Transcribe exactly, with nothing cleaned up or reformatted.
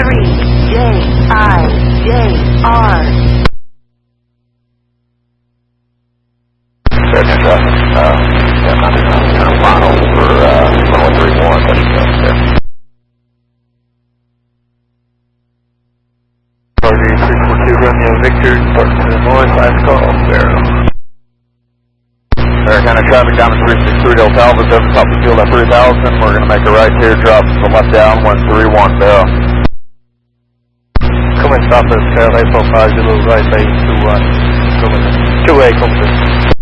three J I J R. Search traffic, uh, yeah, under final for, uh, one three one, what do you think there? Charlie three four two Romeo Victor, departing to the north, last call, Vero. Fair County traffic down to three six three Delta Alpha, over top of the field at three thousand, we're going to make a right here, drop to the left down, one three one, Vero. Come in, stop us, uh, eight four five, zero right base, two one, come in, two A, come in.